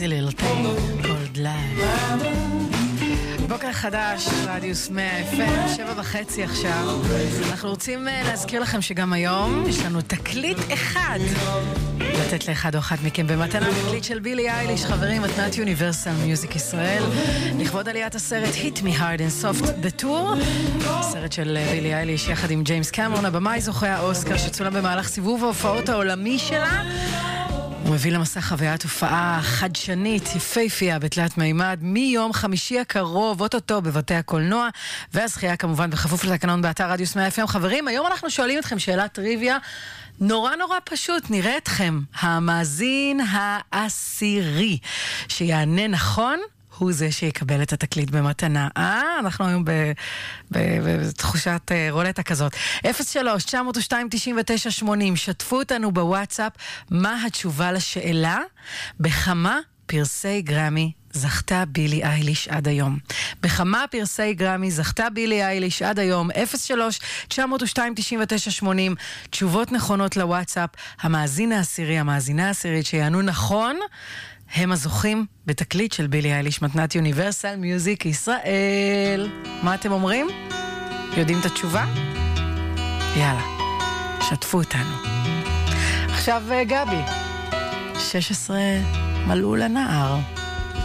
crazy little thing called life. בוקר חדש, רדיוס 100 FM, 7:30 עכשיו. אנחנו רוצים להזכיר לכם שגם היום יש לנו תקליט אחד לתת לאחד או אחת מכם במתנה. תקליט של בילי אייליש, חברים, מתנת יוניברסל מיוזיק ישראל, לכבוד עליית הסרט Hit Me Hard and Soft The Tour, סרט של בילי אייליש יחד עם ג'יימס קמרון, הבמאי זוכה האוסקר שצולם במהלך סיבוב ההופעות העולמי שלה. הוא מביא למסע חוויית הופעה חדשנית, יפהפייה בתלת מימד, מיום חמישי הקרוב, אוטוטו בבתי הקולנוע, והזכייה כמובן בכפוף לתקנון באתר רדיוס 100 FM. חברים, היום אנחנו שואלים אתכם שאלת טריוויה, נורא פשוט, נראה אתכם, המאזין העשירי שיענה נכון, הוא זה שיקבל את התקליט במתנה. אנחנו היום בתחושת רולטה כזאת. 03-902-9980, שתפו אותנו בוואטסאפ, מה התשובה לשאלה? בכמה פרסי גרמי זכתה בילי אייליש עד היום? בכמה פרסי גרמי זכתה בילי אייליש עד היום? 03-902-9980, תשובות נכונות לוואטסאפ, המאזין העשירי, המאזינה העשירית שיענו נכון, הם הזוכים בתקליט של בילי אייליש, מתנת יוניברסל מיוזיק ישראל. מה אתם אומרים? יודעים את התשובה? יאללה, שתפו אותנו. עכשיו גבי, 16 מלאו לנער.